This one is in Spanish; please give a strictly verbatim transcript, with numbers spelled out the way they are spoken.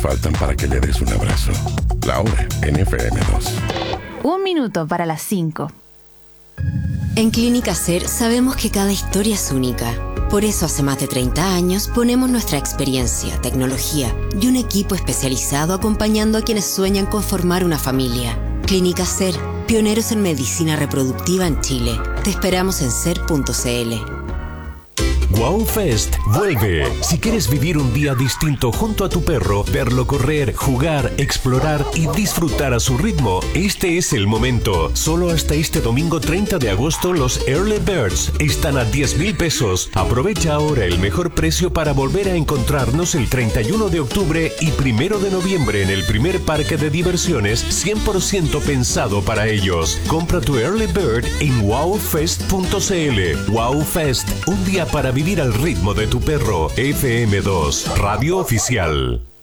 faltan para que le des un abrazo. La hora en F M dos. Un minuto para las cinco. En Clínica Ser sabemos que cada historia es única. Por eso hace más de treinta años ponemos nuestra experiencia, tecnología y un equipo especializado acompañando a quienes sueñan con formar una familia. Clínica Ser, pioneros en medicina reproductiva en Chile. Te esperamos en ser punto c l. Wow Fest vuelve. Si quieres vivir un día distinto junto a tu perro, verlo correr, jugar, explorar y disfrutar a su ritmo, este es el momento. Solo hasta este domingo treinta de agosto los Early Birds están a diez mil pesos. Aprovecha ahora el mejor precio para volver a encontrarnos el treinta y uno de octubre y primero de noviembre en el primer parque de diversiones cien por ciento pensado para ellos. Compra tu Early Bird en wow fest punto c l. Wow Fest, un día para vivir al ritmo de tu perro. F M dos, Radio Oficial.